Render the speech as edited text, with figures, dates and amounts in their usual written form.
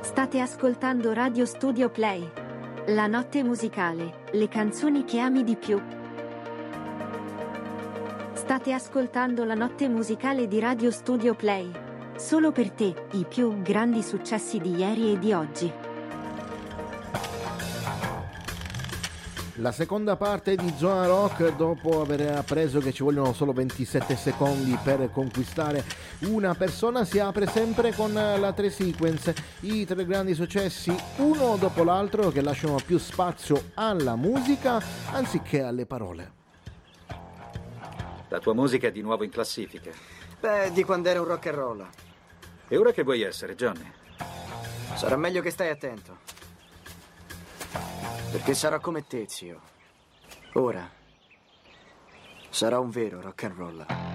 State ascoltando Radio Studio Play. La notte musicale, le canzoni che ami di più. State ascoltando la notte musicale di Radio Studio Play. Solo per te, i più grandi successi di ieri e di oggi. La seconda parte di Zona Rock, dopo aver appreso che ci vogliono solo 27 secondi per conquistare una persona, si apre sempre con la 3 sequence, i 3 grandi successi uno dopo l'altro che lasciano più spazio alla musica anziché alle parole. La tua musica è di nuovo in classifica. Beh, di quando era un rock and roll. E ora che vuoi essere, Johnny? Sarà meglio che stai attento. Perché sarò come te, zio. Ora sarò un vero rock and roll.